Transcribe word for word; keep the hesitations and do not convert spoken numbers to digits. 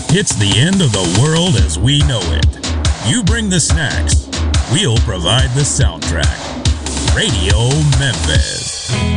It's the end of the world as we know it. You bring the snacks, we'll provide the soundtrack. Radio Memphis.